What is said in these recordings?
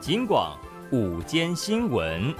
警广午间新闻。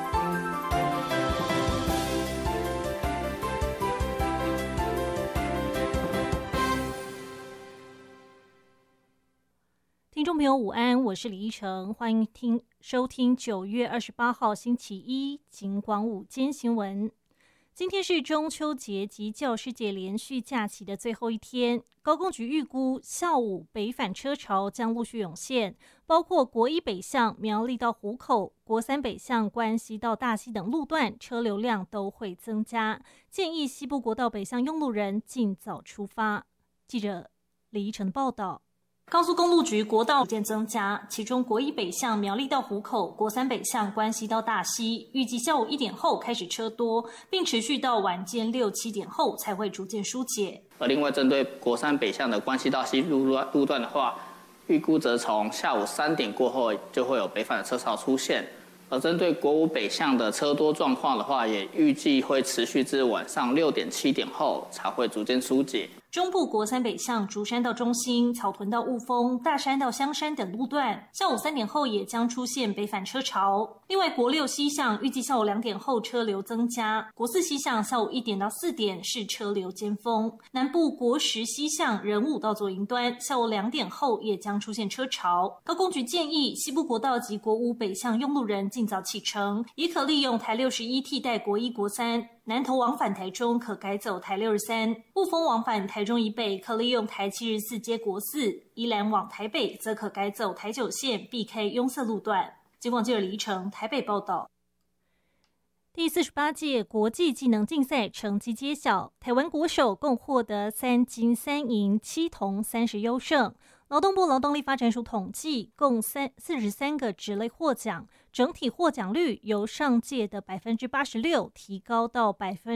听众朋友午安，我是李依晨，欢迎收听9月28号星期一警广午间新闻。今天是中秋节及教师节连续假期的最后一天，高公局预估下午北返车潮将陆续涌现，包括国一北向苗栗到湖口、国三北向关西到大溪等路段车流量都会增加，建议西部国道北向用路人尽早出发。记者李依晨的报道。高速公路局国道逐渐增加，其中国一北向苗栗到湖口、国三北向关西到大溪，预计下午1点后开始车多，并持续到晚间6、7点后才会逐渐疏解。 而另外针对国三北向的关西到西路段的话，预估则从下午3点过后就会有北返的车潮出现。而针对国五北向的车多状况的话，也预计会持续至晚上6点、7点后才会逐渐疏解。 中部国三北向竹山到中心、草屯到雾峰、大山到香山等路段，下午3点后也将出现北返车潮。另外，国六西向预计下午2点后车流增加，国四西向下午1点到4点是车流尖峰。南部国十西向仁武到左营端，下午2点后也将出现车潮。高公局建议西部国道及国五北向用路人尽早启程，也可利用台61替代国一、国三。南投往返台中可改走台63，雾峰往返台中以北可利用台74接国4，宜兰往台北则可改走台9线，避开拥塞路段。警广记者李依晨台北报道。第48届国际技能竞赛成绩揭晓，台湾国手共获得3金3银7铜30优胜。劳动部劳动力发展署统计，共43个职类获奖，整体获奖率由上届的86%提高到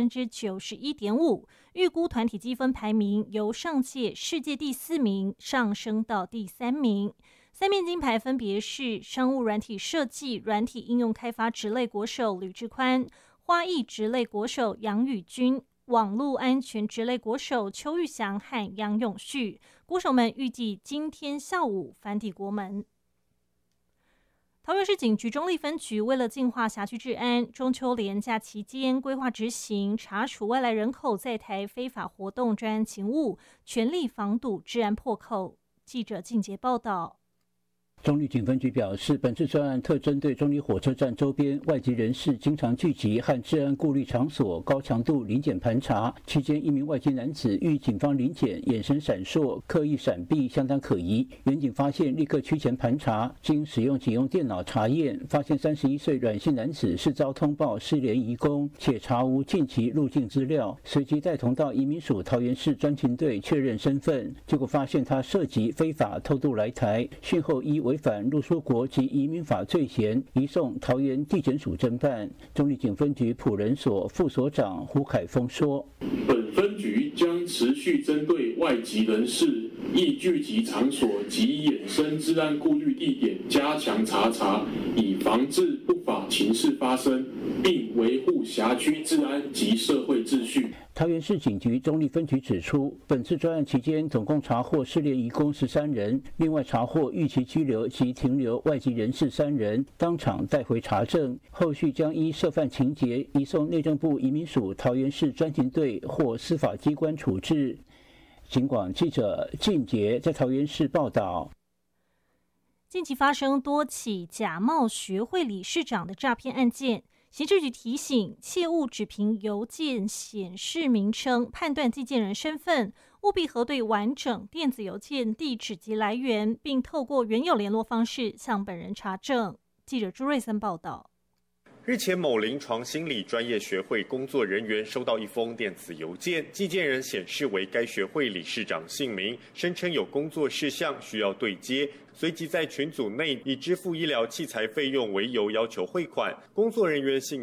91.5%，预估团体积分排名由上届世界第4名上升到第3名。3面金牌分别是商务软体设计、软体应用开发职类国手吕志宽、花艺职类国手杨宇君、网络安全职类国手邱玉祥和杨永旭。国手们预计今天下午返抵国门。桃园市警局中坜分局为了净化辖区治安，中秋连假期间规划执行查处外来人口在台非法活动专案勤务，全力防堵治安破口。记者靳杰报道。 中坜警分局表示，本次专案特针对中坜火车站周边外籍人士经常聚集和治安顾虑场所高强度临检盘查，期间一名外籍男子遇警方临检，眼神闪烁，刻意闪避，相当可疑。员警发现，立刻趋前盘查，经使用警用电脑查验，发现31岁阮姓男子是遭通报失联移工，且查无近期入境资料，随即带同到移民署桃园市专勤队确认身份，结果发现他涉及非法偷渡来台，讯后依违反入出国及移民法罪嫌，移送桃园地检署侦办。中坜警分局辅仁所副所长胡凯峰说：“ 本分局将持续针对外籍人士易聚集场所及衍生治安顾虑地点加强查，以防治不法情事发生，并维护辖区治安及社会秩序。” 桃园市警局中坜分局指出，本次专案期间总共查获失联移工13人，另外查获逾期拘留及停留外籍人士3人，当场带回查证，后续将依涉犯情节移送内政部移民署桃园市专勤队或司法机关处置。警广记者靳杰在桃园市报道。 近期发生多起假冒学会理事长的诈骗案件，刑事局提醒，切勿只凭邮件显示名称判断寄件人身份，务必核对完整电子邮件地址及来源，并透过原有联络方式向本人查证。记者朱瑞森报道。 日前，某临床心理专业学会工作人员收到一封电子邮件，寄件人显示为该学会理事长姓名，声称有工作事项需要对接，随即在群组内以支付医疗器材费用为由要求汇款。工作人员信